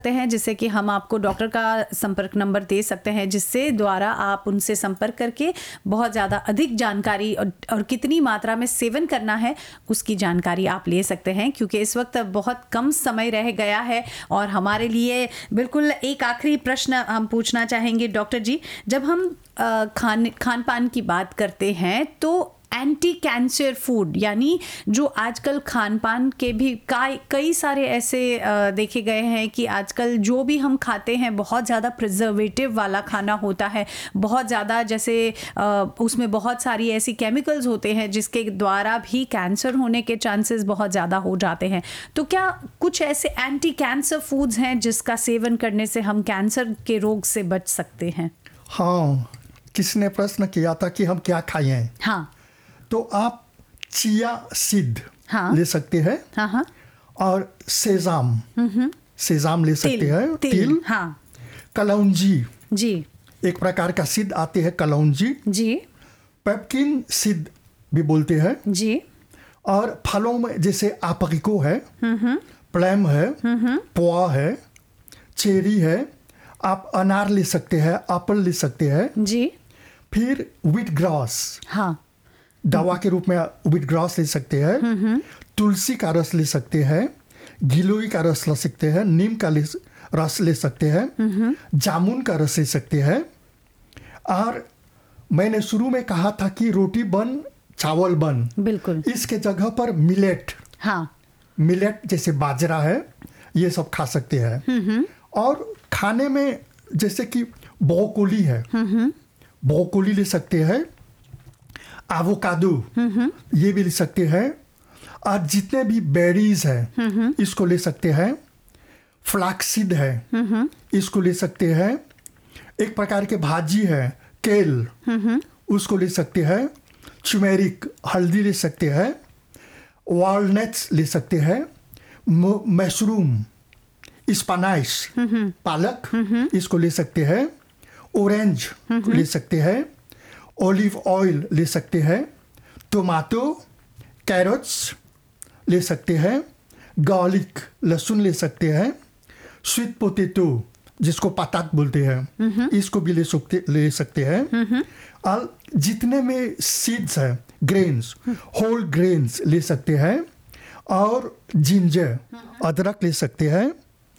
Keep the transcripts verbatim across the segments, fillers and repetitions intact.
हैं, जिससे कि हम आपको डॉक्टर का संपर्क नंबर दे सकते हैं, जिससे द्वारा आप उनसे संपर्क करके बहुत ज़्यादा अधिक जानकारी और, और कितनी मात्रा में सेवन करना है उसकी जानकारी आप ले सकते हैं, क्योंकि इस वक्त बहुत कम समय रह गया है। और हमारे लिए बिल्कुल एक आखिरी प्रश्न हम पूछना चाहेंगे डॉक्टर जी, जब हम खान खान पान की बात करते हैं तो एंटी कैंसर फूड, यानी जो आजकल खान पान के भी कई सारे ऐसे देखे गए हैं कि आजकल जो भी हम खाते हैं बहुत ज़्यादा प्रिजर्वेटिव वाला खाना होता है, बहुत ज़्यादा जैसे उसमें बहुत सारी ऐसी केमिकल्स होते हैं जिसके द्वारा भी कैंसर होने के चांसेस बहुत ज़्यादा हो जाते हैं। तो क्या कुछ ऐसे एंटी कैंसर फूड्स हैं जिसका सेवन करने से हम कैंसर के रोग से बच सकते हैं? हाँ, किसने प्रश्न किया था कि हम क्या खाएं? हाँ, तो आप चिया सीड हाँ, ले सकते हैं। हाँ, हाँ, और सेजाम सेजाम ले सकते हैं, तिल, तिल, हाँ, कलौंजी जी, एक प्रकार का सीड आते हैं, कलौंजी जी, पेपकिन सीड भी बोलते हैं जी, और फलों में जैसे आपरिको है, प्लम है, पोआ है, चेरी है, आप अनार ले सकते हैं, एप्पल ले सकते हैं जी, फिर व्हीट ग्रास, हाँ, दवा के रूप में व्हीट ग्रास ले सकते हैं, तुलसी का रस ले सकते हैं, गिलोई का रस ले सकते हैं, नीम का रस ले सकते हैं, जामुन का रस ले सकते हैं। और मैंने शुरू में कहा था कि रोटी बन चावल बन, बिल्कुल, इसके जगह पर मिलेट, हाँ, मिलेट जैसे बाजरा है, ये सब खा सकते हैं। और खाने में जैसे कि ब्रोकोली है, ब्रोकोली ले सकते हैं, एवोकाडो ये भी ले सकते हैं, और जितने भी बेरीज हैं इसको ले सकते हैं, फ्लैक्सीड है इसको ले सकते हैं, एक प्रकार के भाजी है केल उसको ले सकते हैं, चुमेरिक हल्दी ले सकते हैं, वॉलनट्स ले सकते हैं, मशरूम स्पानाइश पालक इसको ले सकते हैं, ऑरेंज ले सकते हैं, ऑलिव ऑयल ले सकते हैं, टोमेटो कैरोट्स ले सकते हैं, गार्लिक लहसुन ले सकते हैं, स्वीट पोटैटो जिसको पतात बोलते हैं इसको भी ले सकते ले सकते हैं, और जितने में सीड्स हैं ग्रेन्स होल ग्रेन्स ले सकते हैं, और जिंजर अदरक ले सकते हैं,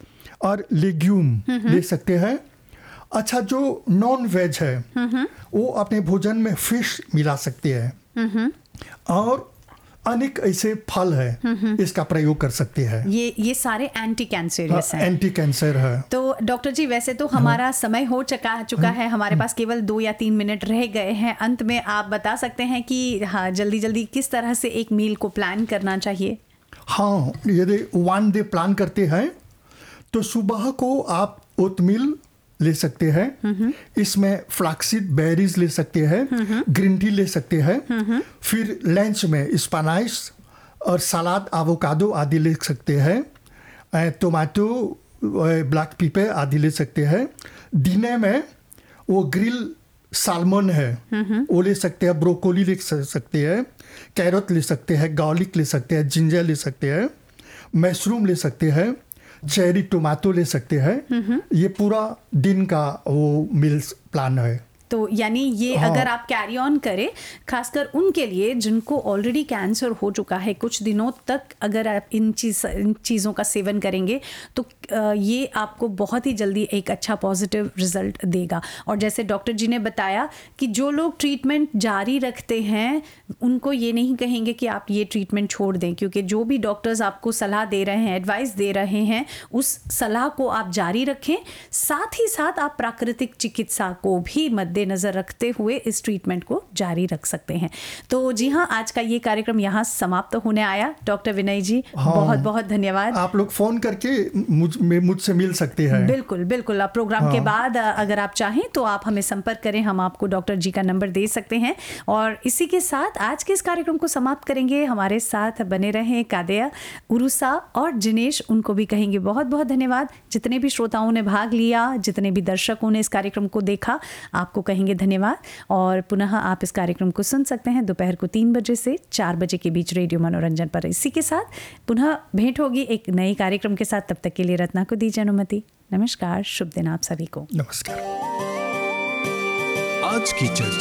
और लेग्यूम ले सकते हैं। अच्छा, जो नॉन वेज है वो अपने भोजन में फिश मिला सकते हैं, और अनेक ऐसे फल है इसका प्रयोग कर सकते हैं। ये ये सारे एंटी कैंसरियस हैं, एंटी कैंसर है। तो डॉक्टर जी, वैसे तो हमारा हाँ। समय हो चुका चुका हाँ। है, हमारे पास केवल दो या तीन मिनट रह गए हैं। अंत में आप बता सकते हैं कि हाँ जल्दी जल्दी किस तरह से एक मील को प्लान करना चाहिए? हाँ, यदि वन डे प्लान करते हैं तो सुबह को आप ओटमील ले सकते हैं, इसमें फ्लैक्सीड बेरीज ले सकते हैं, ग्रीन टी ले सकते हैं, फिर लंच में स्पानाइश और सलाद एवोकाडो आदि ले सकते हैं, टोमेटो ब्लैक पेपर आदि ले सकते हैं। डिनर में वो ग्रिल साल्मन है वो ले सकते हैं, ब्रोकोली ले सकते हैं, कैरोट ले सकते हैं, गार्लिक ले सकते हैं, जिंजर ले सकते हैं, मशरूम ले सकते हैं, चेरी टोमेटो ले सकते हैं। ये पूरा दिन का वो मील्स प्लान है। तो यानी ये हाँ। अगर आप कैरी ऑन करें, खासकर उनके लिए जिनको ऑलरेडी कैंसर हो चुका है, कुछ दिनों तक अगर आप इन चीज़ इन चीज़ों का सेवन करेंगे तो ये आपको बहुत ही जल्दी एक अच्छा पॉजिटिव रिजल्ट देगा। और जैसे डॉक्टर जी ने बताया कि जो लोग ट्रीटमेंट जारी रखते हैं उनको ये नहीं कहेंगे कि आप ये ट्रीटमेंट छोड़ दें, क्योंकि जो भी डॉक्टर्स आपको सलाह दे रहे हैं, एडवाइस दे रहे हैं, उस सलाह को आप जारी रखें। साथ ही साथ आप प्राकृतिक चिकित्सा को भी मद्देनजर नज़र रखते हुए इस ट्रीटमेंट को जारी रख सकते हैं। तो जी हाँ, आज का ये कार्यक्रम यहाँ समाप्त होने आया। डॉक्टर विनय जी हाँ, बहुत बहुत धन्यवाद। आप लोग फोन करके मुझ मुझसे मिल सकते हैं। बिल्कुल बिल्कुल, आप प्रोग्राम हाँ। के बाद अगर आप चाहें तो आप हमें संपर्क करें, हम आपको डॉक्टर जी का नंबर दे सकते हैं। और इसी के साथ आज के इस कार्यक्रम को समाप्त करेंगे। हमारे साथ बने रहें कादेया, उरुसा और जिनेश, उनको भी कहेंगे बहुत बहुत धन्यवाद। जितने भी श्रोताओं ने भाग लिया, जितने भी दर्शकों ने इस कार्यक्रम को देखा, आपको कहेंगे धन्यवाद। और पुनः आप इस कार्यक्रम को सुन सकते हैं दोपहर को तीन बजे से चार बजे के बीच रेडियो मनोरंजन पर। इसी के साथ पुनः भेंट होगी एक नए कार्यक्रम के साथ। तब तक के लिए रत्ना को दीजिए अनुमति। नमस्कार, शुभ दिन आप सभी को। नमस्कार। आज की चर्चा।